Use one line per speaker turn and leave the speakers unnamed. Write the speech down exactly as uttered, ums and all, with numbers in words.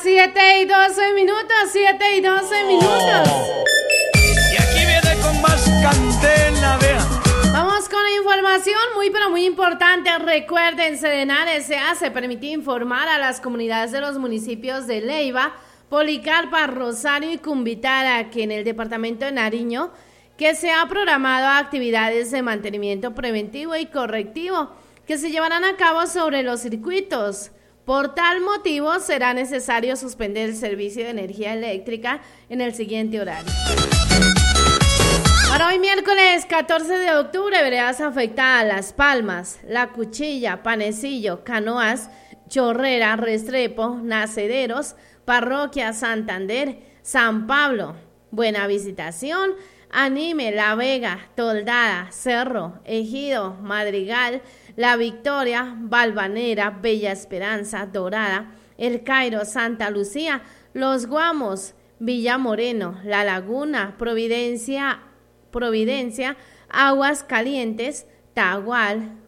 siete y doce minutos, siete y doce minutos.
Y aquí viene con más candela, vea.
Vamos con la información muy pero muy importante. Recuerden, Sedenar S A se permite informar a las comunidades de los municipios de Leiva, Policarpa, Rosario y Cumbitara, que en el departamento de Nariño, que se ha programado actividades de mantenimiento preventivo y correctivo que se llevarán a cabo sobre los circuitos. Por tal motivo, será necesario suspender el servicio de energía eléctrica en el siguiente horario. Para hoy miércoles catorce de octubre, veredas afectadas: Las Palmas, La Cuchilla, Panecillo, Canoas, Chorrera, Restrepo, Nacederos, Parroquia Santander, San Pablo, Buena Visitación, Anime, La Vega, Toldada, Cerro, Ejido, Madrigal, La Victoria, Valvanera, Bella Esperanza, Dorada, El Cairo, Santa Lucía, Los Guamos, Villa Moreno, La Laguna, Providencia, Providencia, Aguas Calientes, Tagual,